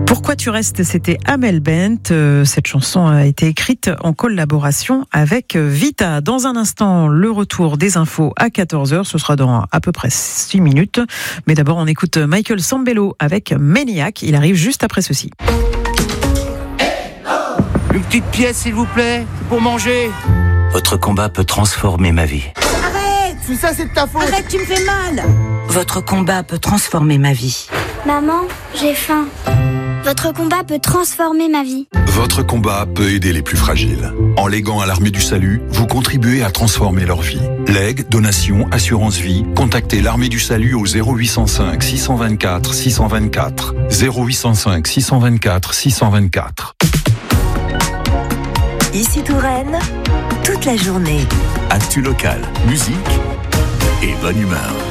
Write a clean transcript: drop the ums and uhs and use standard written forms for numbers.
Pourquoi tu restes, c'était Amel Bent. Cette chanson a été écrite en collaboration avec Vita. Dans un instant, le retour des infos à 14h. Ce sera dans à peu près 6 minutes. Mais d'abord, on écoute Michael Sambello avec Maniac. Il arrive juste après ceci. Une petite pièce, s'il vous plaît, pour manger. Votre combat peut transformer ma vie. Arrête! Tout ça, c'est de ta faute. Arrête, tu me fais mal! Votre combat peut transformer ma vie. Maman, j'ai faim. Votre combat peut transformer ma vie. Votre combat peut aider les plus fragiles. En léguant à l'Armée du Salut, vous contribuez à transformer leur vie. Legs, donations, assurance vie, contactez l'Armée du Salut au 0805 624 624. 0805 624 624. Ici Touraine, toute la journée. Actu local, musique et bonne humeur.